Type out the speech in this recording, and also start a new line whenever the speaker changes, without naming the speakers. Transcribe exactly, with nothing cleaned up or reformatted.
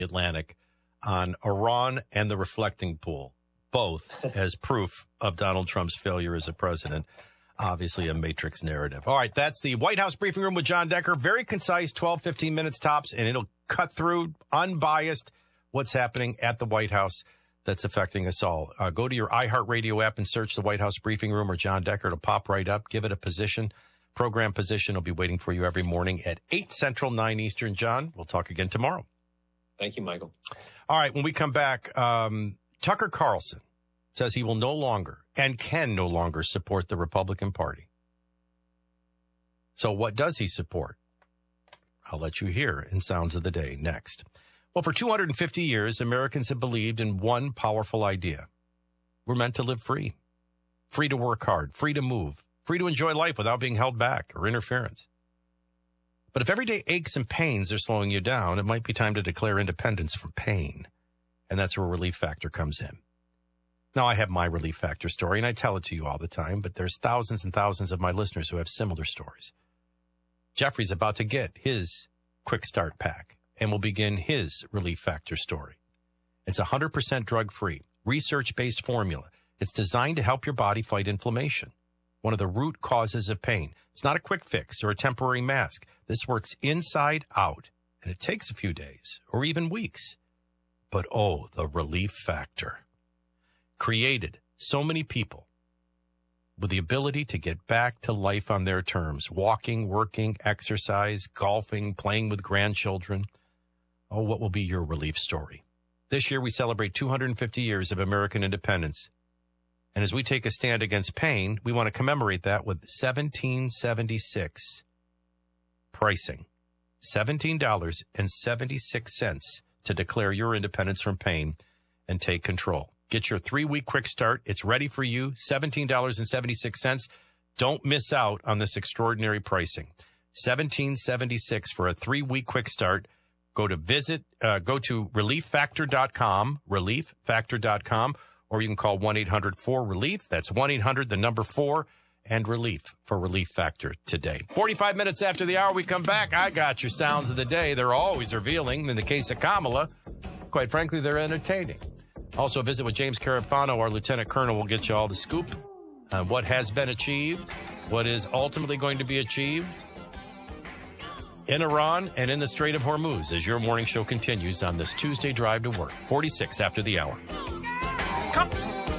Atlantic on Iran and the reflecting pool, both as proof of Donald Trump's failure as a president. Obviously a matrix narrative. All right, that's the White House briefing room with John Decker. Very concise, twelve, fifteen minutes tops, and it'll cut through, unbiased, what's happening at the White House that's affecting us all. Uh, go to your iHeartRadio app and search the White House briefing room or John Decker. It'll pop right up. Give it a position. Program position will be waiting for you every morning at eight Central, nine Eastern. John, we'll talk again tomorrow.
Thank you, Michael.
All right, when we come back, um, Tucker Carlson says he will no longer and can no longer support the Republican Party. So what does he support? I'll let you hear in Sounds of the Day next. Well, for two hundred fifty years, Americans have believed in one powerful idea. We're meant to live free. Free to work hard, free to move, free to enjoy life without being held back or interference. But if everyday aches and pains are slowing you down, it might be time to declare independence from pain. And that's where Relief Factor comes in. Now, I have my Relief Factor story, and I tell it to you all the time, but there's thousands and thousands of my listeners who have similar stories. Jeffrey's about to get his Quick Start Pack and will begin his Relief Factor story. It's one hundred percent drug-free, research-based formula. It's designed to help your body fight inflammation, one of the root causes of pain. It's not a quick fix or a temporary mask. This works inside out, and it takes a few days or even weeks. But, oh, the Relief Factor. Created so many people with the ability to get back to life on their terms, walking, working, exercise, golfing, playing with grandchildren. Oh, what will be your relief story? This year we celebrate two hundred fifty years of American independence. And as we take a stand against pain, we want to commemorate that with seventeen seventy-six pricing. seventeen dollars and seventy-six cents to declare your independence from pain and take control. Get your three-week quick start. It's ready for you, seventeen dollars and seventy-six cents. Don't miss out on this extraordinary pricing. seventeen seventy-six for a three-week quick start. Go to visit, uh, go to relief factor dot com, relief factor dot com, or you can call one eight hundred four relief. That's one eight hundred, the number four, and relief for Relief Factor today. forty-five minutes after the hour, we come back. I got your sounds of the day. They're always revealing. In the case of Kamala, quite frankly, they're entertaining. Also, visit with James Carafano, our Lieutenant Colonel, will get you all the scoop on what has been achieved, what is ultimately going to be achieved in Iran and in the Strait of Hormuz as your morning show continues on this Tuesday drive to work. forty-six after the hour. Come.